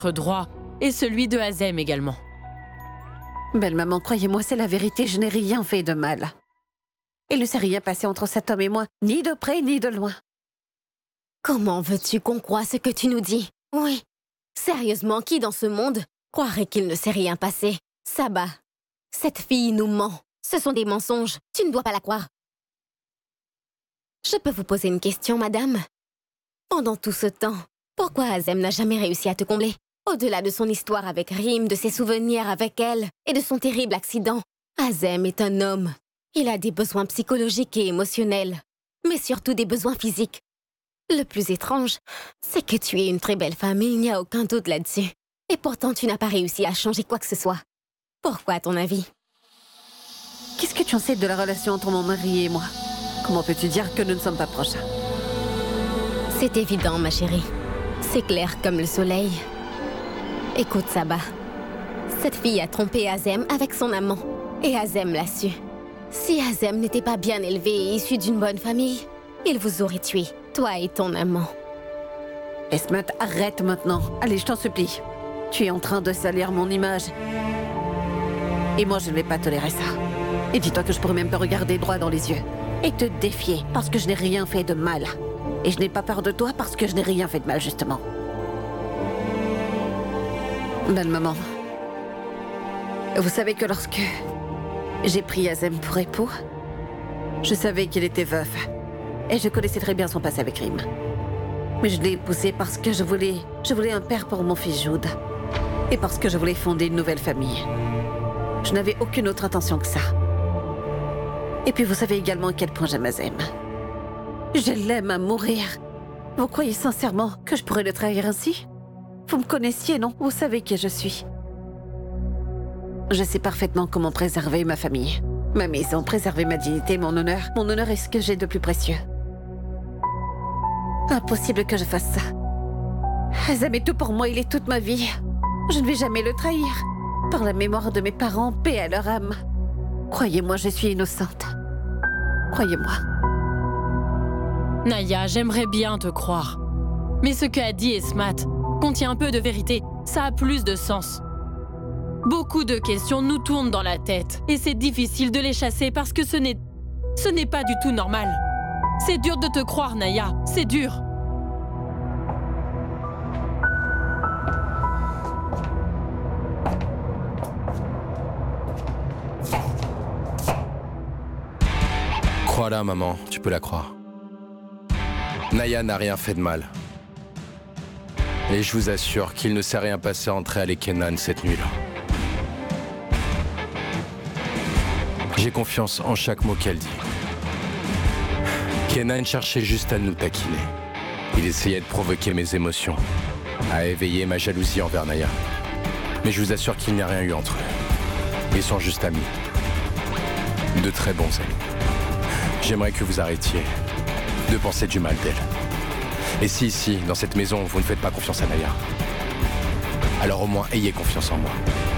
droit et celui de Azem également. Belle maman, croyez-moi, c'est la vérité, je n'ai rien fait de mal. Il ne s'est rien passé entre cet homme et moi, ni de près ni de loin. Comment veux-tu qu'on croie ce que tu nous dis? Oui. Sérieusement, qui dans ce monde croirait qu'il ne s'est rien passé? Saba, cette fille nous ment. Ce sont des mensonges. Tu ne dois pas la croire. Je peux vous poser une question, madame? Pendant tout ce temps, pourquoi Azem n'a jamais réussi à te combler? Au-delà de son histoire avec Rim, de ses souvenirs avec elle et de son terrible accident, Azem est un homme. Il a des besoins psychologiques et émotionnels, mais surtout des besoins physiques. Le plus étrange, c'est que tu es une très belle femme et il n'y a aucun doute là-dessus. Et pourtant, tu n'as pas réussi à changer quoi que ce soit. Pourquoi, à ton avis? Qu'est-ce que tu en sais de la relation entre mon mari et moi? Comment peux-tu dire que nous ne sommes pas proches? C'est évident, ma chérie. C'est clair comme le soleil. Écoute, Saba. Cette fille a trompé Azem avec son amant. Et Azem l'a su. Si Azem n'était pas bien élevé et issu d'une bonne famille, il vous aurait tué, toi et ton amant. Esmat, arrête maintenant. Allez, je t'en supplie. Tu es en train de salir mon image. Et moi, je ne vais pas tolérer ça. Et dis-toi que je pourrais même te regarder droit dans les yeux. Et te défier parce que je n'ai rien fait de mal. Et je n'ai pas peur de toi parce que je n'ai rien fait de mal, justement. Belle maman, vous savez que lorsque j'ai pris Azem pour époux, je savais qu'il était veuf. Et je connaissais très bien son passé avec Rim. Mais je l'ai épousé parce que je voulais un père pour mon fils Jude. Et parce que je voulais fonder une nouvelle famille. Je n'avais aucune autre intention que ça. Et puis vous savez également à quel point j'aime Azem. Je l'aime à mourir. Vous croyez sincèrement que je pourrais le trahir ainsi? Vous me connaissiez, non? Vous savez qui je suis. Je sais parfaitement comment préserver ma famille, ma maison, préserver ma dignité, mon honneur. Mon honneur est ce que j'ai de plus précieux. Impossible que je fasse ça. Azem est tout pour moi, il est toute ma vie. Je ne vais jamais le trahir. Par la mémoire de mes parents, paix à leur âme. Croyez-moi, je suis innocente. Croyez-moi. Naya, j'aimerais bien te croire. Mais ce qu'a dit Esmat contient un peu de vérité. Ça a plus de sens. Beaucoup de questions nous tournent dans la tête. Et c'est difficile de les chasser parce que ce n'est pas du tout normal. C'est dur de te croire, Naya. C'est dur. Crois-la, maman. Tu peux la croire. Naya n'a rien fait de mal. Et je vous assure qu'il ne s'est rien passé entre elle et Kenan cette nuit-là. J'ai confiance en chaque mot qu'elle dit. Kenan cherchait juste à nous taquiner. Il essayait de provoquer mes émotions, à éveiller ma jalousie envers Naya. Mais je vous assure qu'il n'y a rien eu entre eux. Ils sont juste amis. De très bons amis. J'aimerais que vous arrêtiez de penser du mal d'elle. Et si ici, dans cette maison, vous ne faites pas confiance à Naya, alors au moins ayez confiance en moi.